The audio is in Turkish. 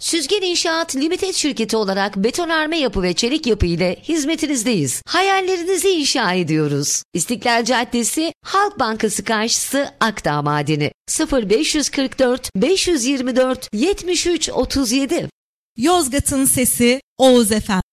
Süzgen İnşaat Limited şirketi olarak betonarme yapı ve çelik yapı ile hizmetinizdeyiz. Hayallerinizi inşa ediyoruz. İstiklal Caddesi, Halk Bankası karşısı, Akdağ Madeni. 0544 524 73 37. Yozgat'ın sesi Oğuz FM.